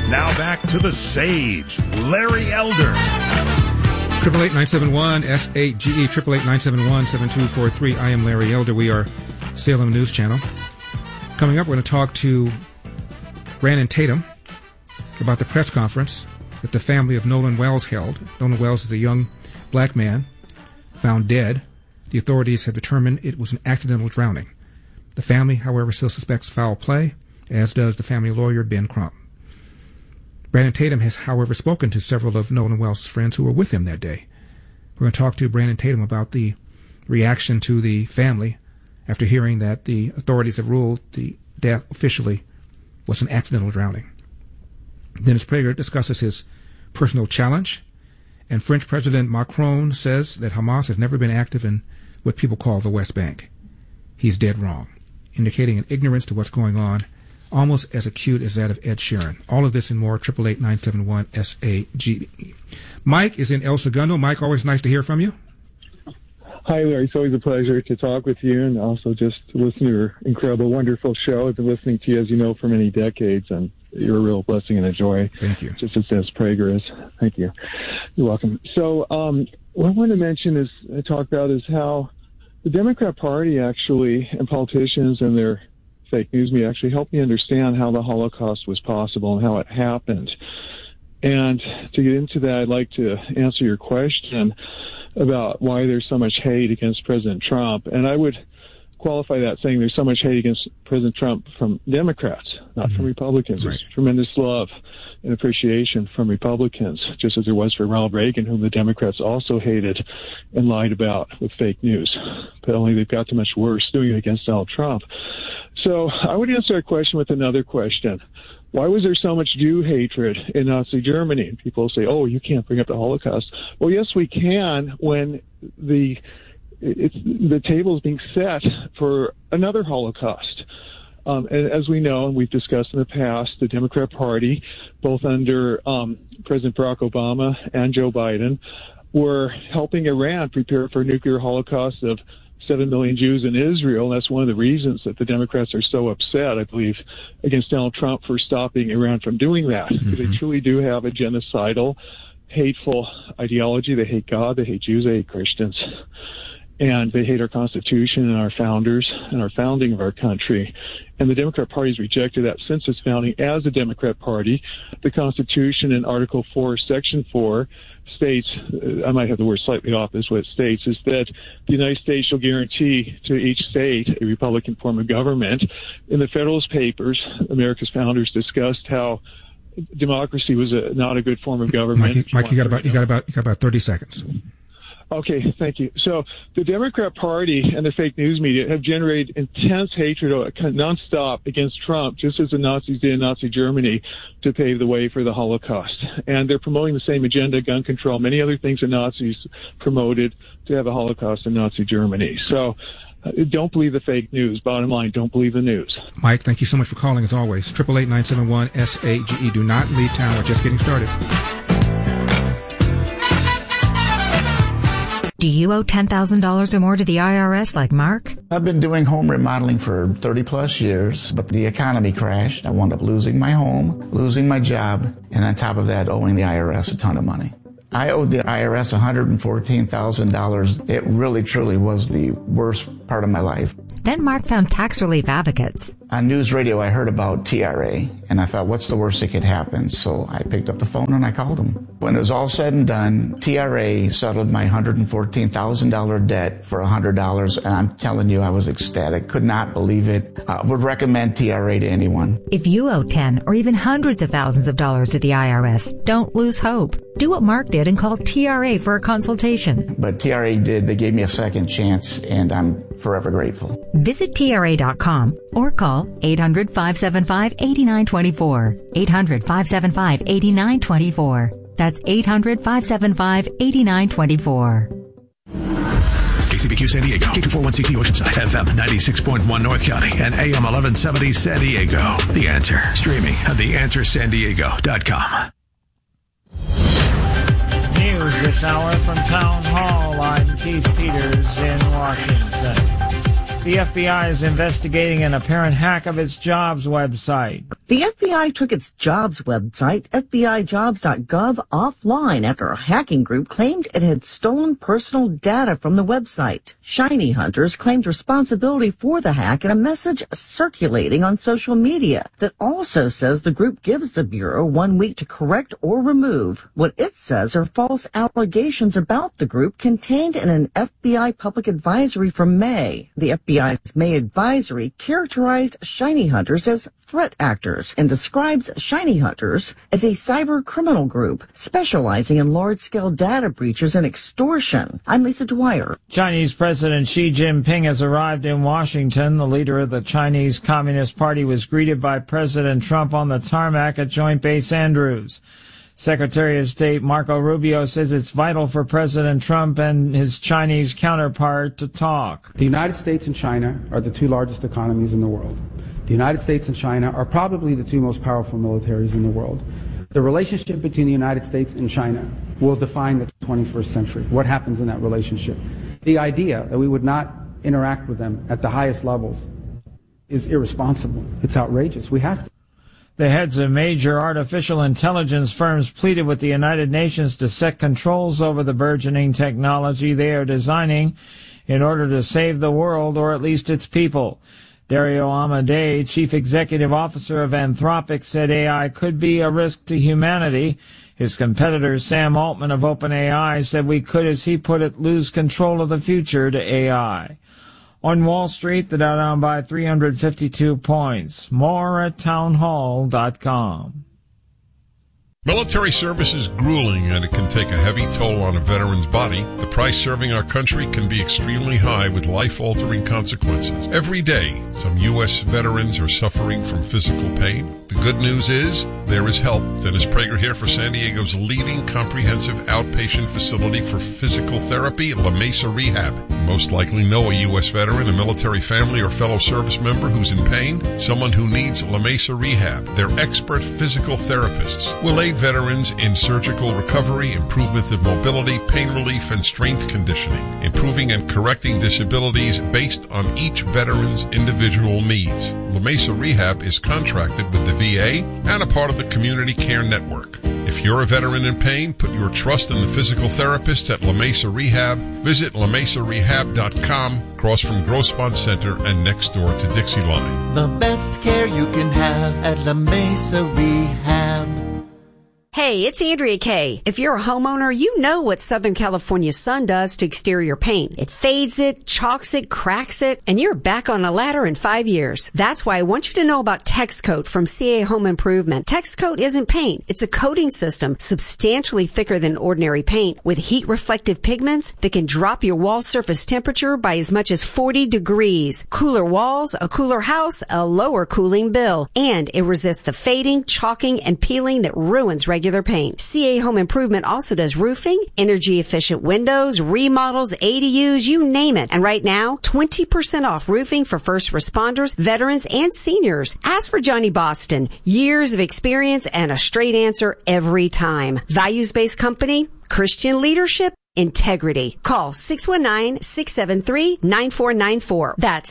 Now back to the sage, Larry Elder. 888-971-SAGE, 888-971-7243. I am Larry Elder. We are Salem News Channel. Coming up, we're going to talk to Brandon Tatum about the press conference that the family of Nolan Wells held. Nolan Wells is a young black man found dead. The authorities have determined it was an accidental drowning. The family, however, still suspects foul play, as does the family lawyer, Ben Crump. Brandon Tatum has, however, spoken to several of Nolan Wells' friends who were with him that day. We're going to talk to Brandon Tatum about the reaction to the family after hearing that the authorities have ruled the death officially was an accidental drowning. Dennis Prager discusses his personal challenge, and French President Macron says that Hamas has never been active in what people call the West Bank. He's dead wrong, indicating an ignorance to what's going on, almost as acute as that of Ed Sheeran. All of this and more, 888-971-SAGE. Mike is in El Segundo. Mike, always nice to hear from you. Hi, Larry. It's always a pleasure to talk with you and also just to listen to your incredible, wonderful show. I've been listening to you, as you know, for many decades, and you're a real blessing and a joy. Thank you. Just as Prager is. Thank you. You're welcome. So what I want to mention is, talk about is how the Democrat Party actually, and politicians and their fake news media actually helped me understand how the Holocaust was possible and how it happened. And to get into that, I'd like to answer your question about why there's so much hate against President Trump. And I would qualify that saying there's so much hate against President Trump from Democrats, not from Republicans. Right. There's tremendous love and appreciation from Republicans, just as there was for Ronald Reagan, whom the Democrats also hated and lied about with fake news. But only they've got too much worse doing it against Donald Trump. So I would answer that question with another question. Why was there so much Jew hatred in Nazi Germany? And people say, oh, you can't bring up the Holocaust. Well, yes, we can when the table is being set for another Holocaust. And as we know, and we've discussed in the past, the Democrat Party, both under President Barack Obama and Joe Biden, were helping Iran prepare for a nuclear holocaust of 7 million Jews in Israel. That's one of the reasons that the Democrats are so upset, I believe, against Donald Trump for stopping Iran from doing that. They truly do have a genocidal, hateful ideology. They hate God, they hate Jews, they hate Christians. And they hate our Constitution and our founders and our founding of our country. And the Democrat Party has rejected that since its founding as a Democrat Party. The Constitution in Article 4, Section 4 states, I might have the word slightly off, is what it states, is that the United States shall guarantee to each state a Republican form of government. In the Federalist Papers, America's founders discussed how democracy was not a good form of government. Mike, you got about 30 seconds. Okay, thank you. So the Democrat Party and the fake news media have generated intense hatred nonstop against Trump, just as the Nazis did in Nazi Germany, to pave the way for the Holocaust. And they're promoting the same agenda, gun control, many other things the Nazis promoted to have a Holocaust in Nazi Germany. So don't believe the fake news. Bottom line, don't believe the news. Mike, thank you so much for calling, as always. 888-971-SAGE. Do not leave town. We're just getting started. Do you owe $10,000 or more to the IRS like Mark? I've been doing home remodeling for 30 plus years, but the economy crashed. I wound up losing my home, losing my job, and on top of that, owing the IRS a ton of money. I owed the IRS $114,000. It really, truly was the worst part of my life. Then Mark found tax relief advocates. On news radio, I heard about TRA, and I thought, what's the worst that could happen? So I picked up the phone and I called them. When it was all said and done, TRA settled my $114,000 debt for $100, and I'm telling you, I was ecstatic. Could not believe it. Would recommend TRA to anyone. If you owe 10 or even hundreds of thousands of dollars to the IRS, don't lose hope. Do what Mark did and call TRA for a consultation. But TRA did. They gave me a second chance, and I'm forever grateful. Visit TRA.com or call 800-575-8924. 800-575-8924. That's 800-575-8924. KCBQ San Diego, K241CT Oceanside, FM 96.1 North County, and AM 1170 San Diego. The Answer. Streaming at theanswersandiego.com. News this hour from Town Hall. I'm Keith Peters in Washington. The FBI is investigating an apparent hack of its jobs website. The FBI took its jobs website, FBIJobs.gov, offline after a hacking group claimed it had stolen personal data from the website. Shiny Hunters claimed responsibility for the hack in a message circulating on social media that also says the group gives the Bureau 1 week to correct or remove what it says are false allegations about the group contained in an FBI public advisory from May. The FBI's May advisory characterized Shiny Hunters as threat actors and describes Shiny Hunters as a cyber criminal group specializing in large-scale data breaches and extortion. I'm Lisa Dwyer. Chinese President Xi Jinping has arrived in Washington. The leader of the Chinese Communist Party was greeted by President Trump on the tarmac at Joint Base Andrews. Secretary of State Marco Rubio says it's vital for President Trump and his Chinese counterpart to talk. The United States and China are the two largest economies in the world. The United States and China are probably the two most powerful militaries in the world. The relationship between the United States and China will define the 21st century. What happens in that relationship? The idea that we would not interact with them at the highest levels is irresponsible. It's outrageous. We have to. The heads of major artificial intelligence firms pleaded with the United Nations to set controls over the burgeoning technology they are designing in order to save the world, or at least its people. Dario Amodei, chief executive officer of Anthropic, said AI could be a risk to humanity. His competitor, Sam Altman of OpenAI, said we could, as he put it, lose control of the future to AI. On Wall Street, the Dow down by 352 points. More at townhall.com. Military service is grueling, and it can take a heavy toll on a veteran's body. The price serving our country can be extremely high with life-altering consequences. Every day, some U.S. veterans are suffering from physical pain. The good news is there is help. Dennis Prager here for San Diego's leading comprehensive outpatient facility for physical therapy, La Mesa Rehab. You most likely know a U.S. veteran, a military family, or fellow service member who's in pain. Someone who needs La Mesa Rehab. Their expert physical therapists will aid veterans in surgical recovery, improvement of mobility, pain relief, and strength conditioning, improving and correcting disabilities based on each veteran's individual needs. La Mesa Rehab is contracted with the VA and a part of the Community Care Network. If you're a veteran in pain, put your trust in the physical therapists at La Mesa Rehab. Visit LaMesaRehab.com, across from Grossmont Center and next door to Dixie Line. The best care you can have at La Mesa Rehab. Hey, it's Andrea Kay. If you're a homeowner, you know what Southern California sun does to exterior paint. It fades it, chalks it, cracks it, and you're back on a ladder in 5 years. That's why I want you to know about TexCoat from CA Home Improvement. TexCoat isn't paint. It's a coating system substantially thicker than ordinary paint with heat-reflective pigments that can drop your wall surface temperature by as much as 40 degrees. Cooler walls, a cooler house, a lower cooling bill. And it resists the fading, chalking, and peeling that ruins regular paint. CA Home Improvement also does roofing, energy efficient windows, remodels, ADUs, you name it. And right now, 20% off roofing for first responders, veterans, and seniors. Ask for Johnny Boston. Years of experience and a straight answer every time. Values-based company, Christian leadership, integrity. Call 619-673-9494. That's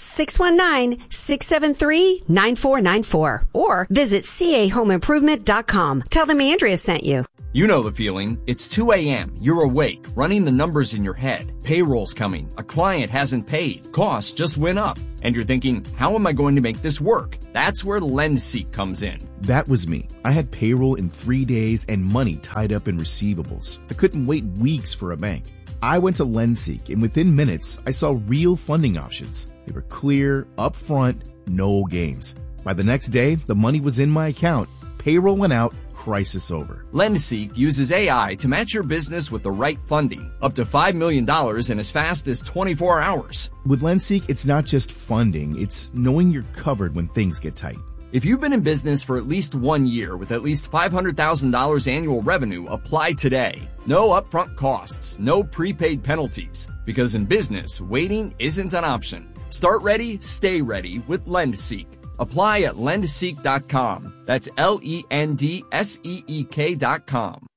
619-673-9494. Or visit cahomeimprovement.com. Tell them Andrea sent you. You know the feeling. It's 2 a.m. You're awake, running the numbers in your head. Payroll's coming. A client hasn't paid. Costs just went up. And you're thinking, how am I going to make this work? That's where LendSeek comes in. That was me. I had payroll in 3 days and money tied up in receivables. I couldn't wait weeks for a bank. I went to LendSeek, and within minutes, I saw real funding options. They were clear, upfront, no games. By the next day, the money was in my account. Payroll went out. Crisis over. LendSeek uses AI to match your business with the right funding, up to $5 million in as fast as 24 hours. With LendSeek, it's not just funding, it's knowing you're covered when things get tight. If you've been in business for at least 1 year with at least $500,000 annual revenue, apply today. No upfront costs, no prepaid penalties, because in business, waiting isn't an option. Start ready, stay ready with LendSeek. Apply at lendseek.com. That's LENDSEEK.com.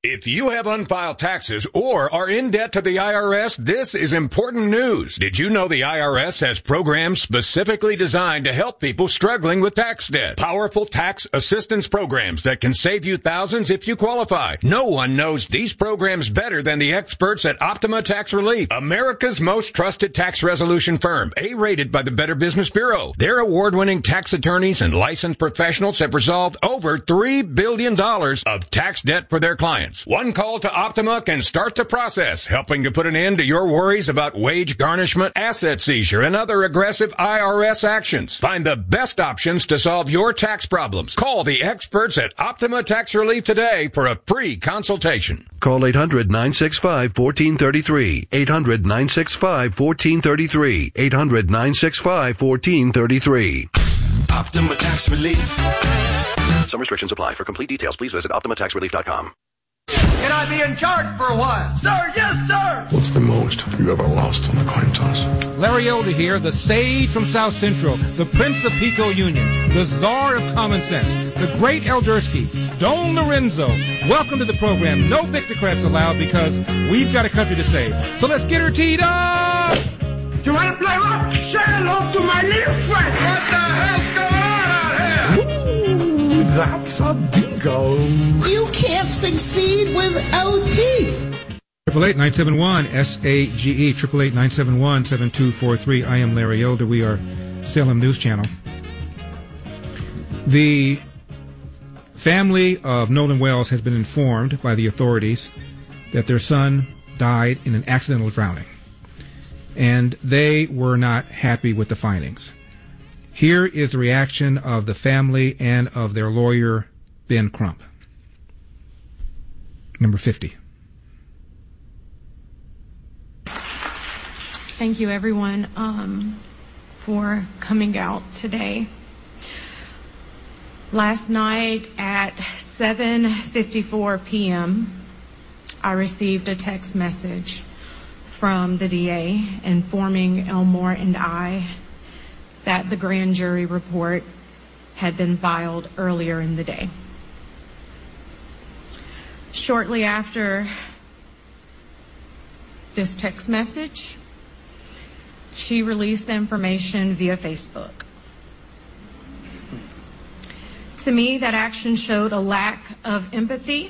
If you have unfiled taxes or are in debt to the IRS, this is important news. Did you know the IRS has programs specifically designed to help people struggling with tax debt? Powerful tax assistance programs that can save you thousands if you qualify. No one knows these programs better than the experts at Optima Tax Relief, America's most trusted tax resolution firm, A-rated by the Better Business Bureau. Their award-winning tax attorneys and licensed professionals have resolved over $3 billion of tax debt for their clients. One call to Optima can start the process, helping to put an end to your worries about wage garnishment, asset seizure, and other aggressive IRS actions. Find the best options to solve your tax problems. Call the experts at Optima Tax Relief today for a free consultation. Call 800-965-1433. 800-965-1433. 800-965-1433. Optima Tax Relief. Some restrictions apply. For complete details, please visit OptimaTaxRelief.com. Can I be in charge for a while? Sir, yes, sir! What's the most you ever lost on a coin toss? Larry Elder here, the sage from South Central, the Prince of Pico Union, the czar of common sense, the great Eldersky, Don Lorenzo. Welcome to the program. No Victocrats allowed because we've got a country to save. So let's get her teed up! You want to play rock? Say hello to my little friend! What the hell's going on out here? Ooh, that's a bingo. You can't succeed without teeth. 888-971-SAGE, 888-971-7243. I am Larry Elder. We are Salem News Channel. The family of Nolan Wells has been informed by the authorities that their son died in an accidental drowning, and they were not happy with the findings. Here is the reaction of the family and of their lawyer, Ben Crump. Number 50. Thank you, everyone, for coming out today. Last night at 7:54 p.m., I received a text message from the DA informing Elmore and I that the grand jury report had been filed earlier in the day. Shortly after this text message, she released the information via Facebook. To me, that action showed a lack of empathy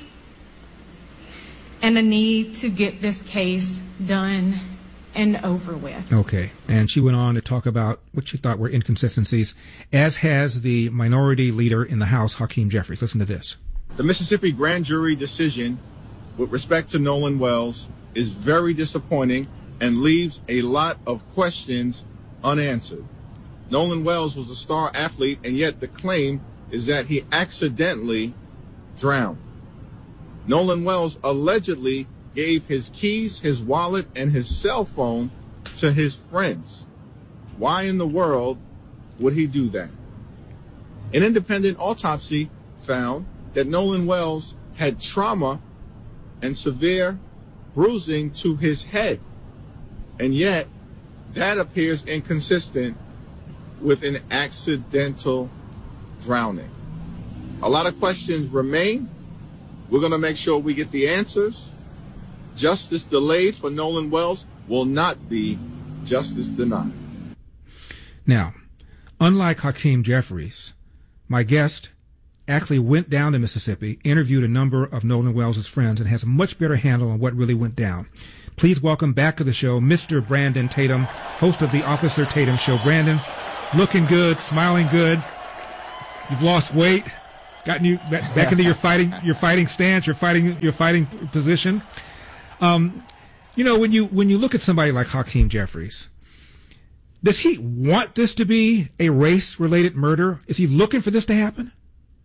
and a need to get this case done and over with. Okay. And she went on to talk about what she thought were inconsistencies, as has the minority leader in the House, Hakeem Jeffries. Listen to this. The Mississippi grand jury decision with respect to Nolan Wells is very disappointing and leaves a lot of questions unanswered. Nolan Wells was a star athlete, and yet the claim is that he accidentally drowned. Nolan Wells allegedly gave his keys, his wallet, and his cell phone to his friends. Why in the world would he do that? An independent autopsy found that Nolan Wells had trauma and severe bruising to his head. And yet, that appears inconsistent with an accidental drowning. A lot of questions remain. We're going to make sure we get the answers. Justice delayed for Nolan Wells will not be justice denied. Now, unlike Hakeem Jeffries, my guest actually went down to Mississippi, interviewed a number of Nolan Wells' friends, and has a much better handle on what really went down. Please welcome back to the show Mr. Brandon Tatum, host of the Officer Tatum Show. Brandon, looking good, smiling good. You've lost weight, gotten you back into your fighting stance, your fighting position. You know, when you look at somebody like Hakeem Jeffries, does he want this to be a race-related murder? Is he looking for this to happen?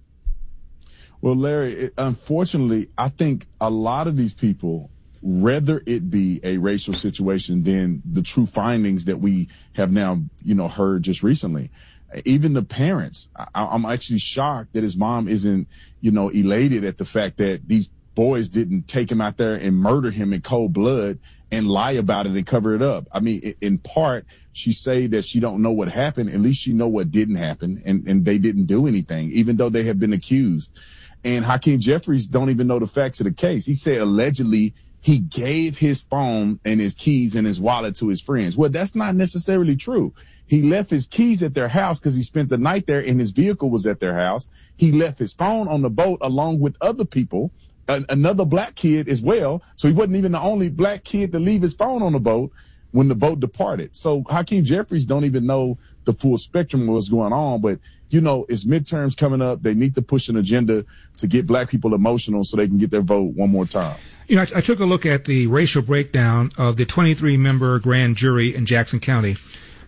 Well, Larry, unfortunately, I think a lot of these people, rather it be a racial situation than the true findings that we have now, heard just recently. Even the parents, I'm actually shocked that his mom isn't, elated at the fact that these boys didn't take him out there and murder him in cold blood and lie about it and cover it up. I mean, in part, she say that she don't know what happened. At least she know what didn't happen, and they didn't do anything, even though they have been accused. And Hakeem Jeffries don't even know the facts of the case. He said allegedly he gave his phone and his keys and his wallet to his friends. Well, that's not necessarily true. He left his keys at their house because he spent the night there and his vehicle was at their house. He left his phone on the boat along with other people, another black kid as well. So he wasn't even the only black kid to leave his phone on the boat when the boat departed. So Hakeem Jeffries don't even know the full spectrum of what's going on. But, you know, it's midterms coming up. They need to push an agenda to get black people emotional so they can get their vote one more time. You know, I took a look at the racial breakdown of the 23-member grand jury in Jackson County.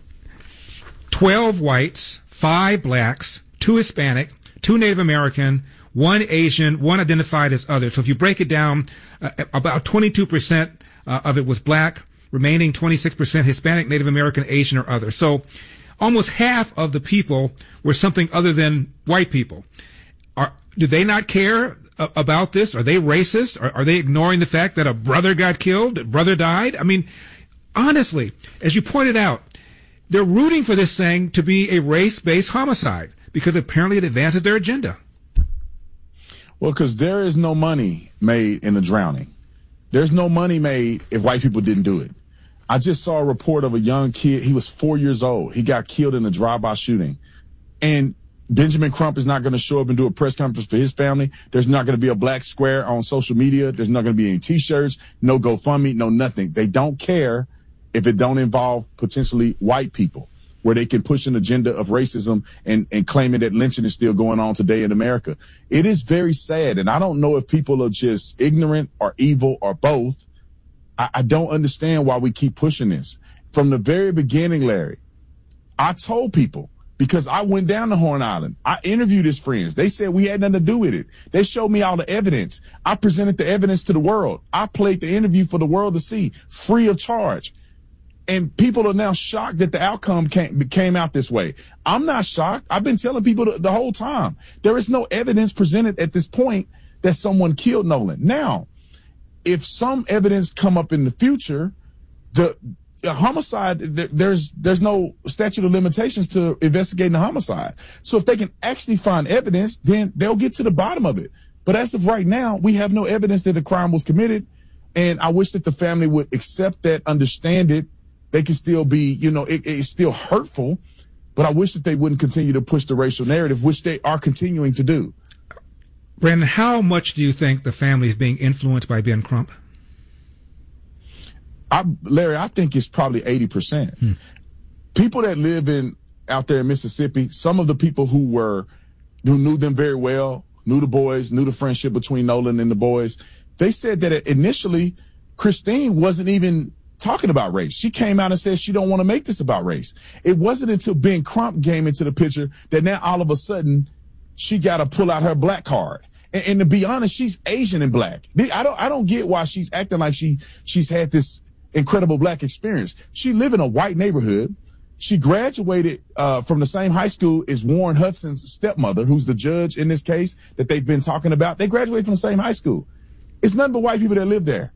12 whites, 5 blacks, 2 Hispanic, 2 Native American, 1 Asian, 1 identified as other. So if you break it down, about 22% of it was black, remaining 26% Hispanic, Native American, Asian, or other. So almost half of the people were something other than white people. Do they not care about this? Are they racist? Are they ignoring the fact that a brother got killed, a brother died? I mean, honestly, as you pointed out, they're rooting for this thing to be a race-based homicide because apparently it advances their agenda. Well, because there is no money made in a drowning. There's no money made if white people didn't do it. I just saw a report of a young kid. He was 4 years old. He got killed in a drive-by shooting. And Benjamin Crump is not going to show up and do a press conference for his family. There's not going to be a black square on social media. There's not going to be any T-shirts, no GoFundMe, no nothing. They don't care if it don't involve potentially white people, where they can push an agenda of racism and claiming that lynching is still going on today in America. It is very sad. And I don't know if people are just ignorant or evil or both. I don't understand why we keep pushing this. From the very beginning, Larry, I told people, because I went down to Horn Island. I interviewed his friends. They said we had nothing to do with it. They showed me all the evidence. I presented the evidence to the world. I played the interview for the world to see, free of charge. And people are now shocked that the outcome came out this way. I'm not shocked. I've been telling people the whole time. There is no evidence presented at this point that someone killed Nolan. Now, if some evidence come up in the future, the homicide, there's no statute of limitations to investigating a homicide. So if they can actually find evidence, then they'll get to the bottom of it. But as of right now, we have no evidence that a crime was committed. And I wish that the family would accept that, understand it. They can still be, you know, it's still hurtful, but I wish that they wouldn't continue to push the racial narrative, which they are continuing to do. Brandon, how much do you think the family is being influenced by Ben Crump? Larry, I think it's probably 80%. People that live out there in Mississippi, some of the people who knew them very well, knew the boys, knew the friendship between Nolan and the boys, they said that initially Christine wasn't even talking about race. She came out and said she don't want to make this about race. It wasn't until Ben Crump came into the picture that now all of a sudden she got to pull out her black card. And to be honest, she's Asian and black. I don't get why she's acting like she's had this incredible black experience. She lived in a white neighborhood. She graduated from the same high school as Warren Hudson's stepmother, who's the judge in this case that they've been talking about. They graduated from the same high school. It's nothing but white people that live there.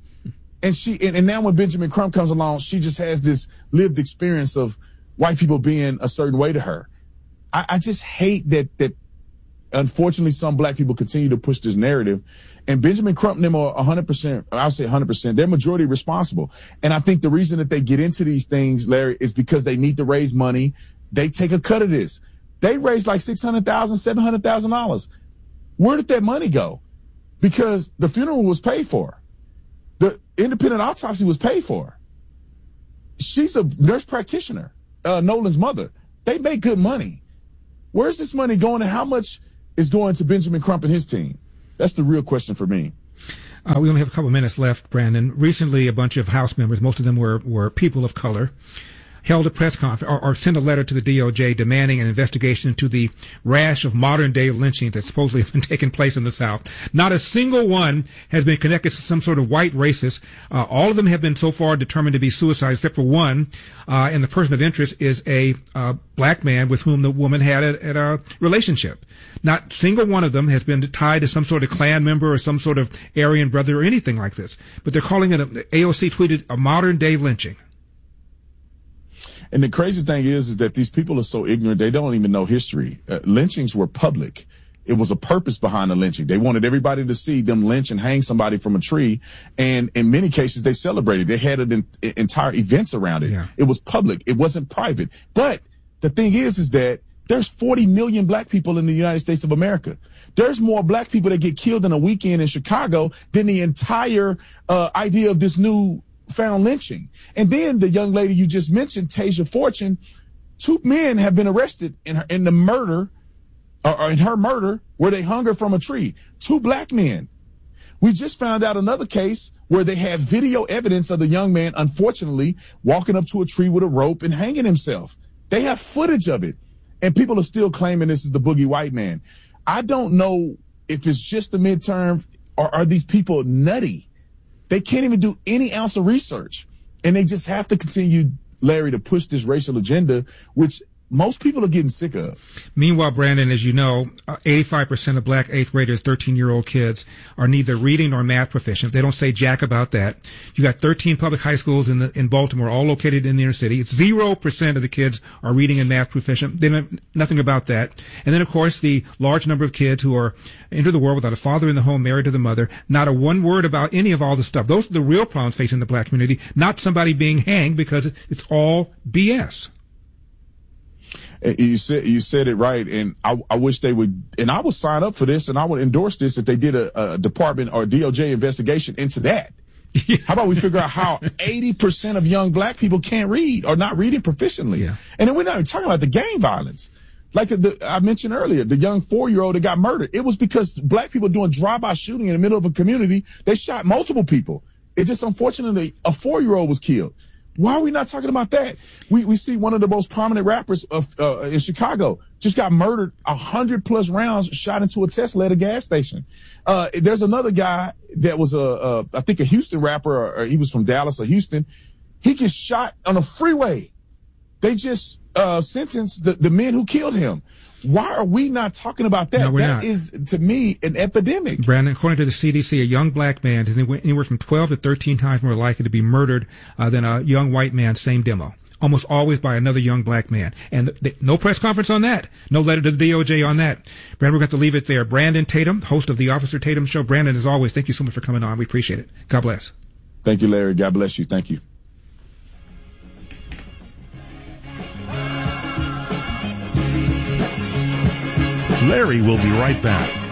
And now when Benjamin Crump comes along, she just has this lived experience of white people being a certain way to her. I just hate that unfortunately some black people continue to push this narrative. And Benjamin Crump and them are 100%, I'll say 100%, they're majority responsible. And I think the reason that they get into these things, Larry, is because they need to raise money. They take a cut of this. They raised like $600,000, $700,000. Where did that money go? Because the funeral was paid for. The independent autopsy was paid for. She's a nurse practitioner, Nolan's mother. They make good money. Where's this money going and how much is going to Benjamin Crump and his team? That's the real question for me. We only have a couple of minutes left, Brandon. Recently, a bunch of House members, most of them were people of color, held a press conference or sent a letter to the DOJ demanding an investigation into the rash of modern-day lynchings that supposedly have been taking place in the South. Not a single one has been connected to some sort of white racist. All of them have been so far determined to be suicide, except for one, and the person of interest is a black man with whom the woman had a relationship. Not a single one of them has been tied to some sort of Klan member or some sort of Aryan brother or anything like this. But they're calling it, AOC tweeted, a modern-day lynching. And the crazy thing is that these people are so ignorant, they don't even know history. Lynchings were public. It was a purpose behind the lynching. They wanted everybody to see them lynch and hang somebody from a tree. And in many cases, they celebrated. They had entire events around it. Yeah. It was public. It wasn't private. But the thing is that there's 40 million black people in the United States of America. There's more black people that get killed in a weekend in Chicago than the entire idea of this new found lynching. And then the young lady you just mentioned, Tasia Fortune, 2 men have been arrested in the murder, or in her murder, where they hung her from a tree. 2 black men. We just found out another case where they have video evidence of the young man, unfortunately, walking up to a tree with a rope and hanging himself. They have footage of it. And people are still claiming this is the boogie white man. I don't know if it's just the midterm, or are these people nutty? They can't even do any ounce of research. And they just have to continue, Larry, to push this racial agenda, which most people are getting sick of. Meanwhile, Brandon, as you know, 85% of black 8th graders, 13-year-old kids, are neither reading nor math proficient. They don't say jack about that. You got 13 public high schools in Baltimore, all located in the inner city. It's 0% of the kids are reading and math proficient. They know nothing about that. And then, of course, the large number of kids who are enter the world without a father in the home, married to the mother, not a one word about any of all the stuff. Those are the real problems facing the black community, not somebody being hanged, because it's all BS. You said it right, and I wish they would, and I would sign up for this, and I would endorse this if they did a department or DOJ investigation into that. Yeah. How about we figure out how 80% of young black people can't read or not reading proficiently? Yeah. And then we're not even talking about the gang violence. Like I mentioned earlier, the young 4-year-old that got murdered. It was because black people doing drive-by shooting in the middle of a community. They shot multiple people. It just, unfortunately, a 4-year-old was killed. Why are we not talking about that? We see one of the most prominent rappers in Chicago just got murdered, 100+ rounds shot into a Tesla at a gas station. There's another guy that was I think a Houston rapper, or he was from Dallas or Houston. He gets shot on a freeway. They just sentenced the men who killed him. Why are we not talking about that? No, that is, to me, an epidemic. Brandon, according to the CDC, a young black man is anywhere from 12 to 13 times more likely to be murdered than a young white man, same demo. Almost always by another young black man. And no press conference on that. No letter to the DOJ on that. Brandon, we're going to leave it there. Brandon Tatum, host of the Officer Tatum Show. Brandon, as always, thank you so much for coming on. We appreciate it. God bless. Thank you, Larry. God bless you. Thank you. Larry will be right back.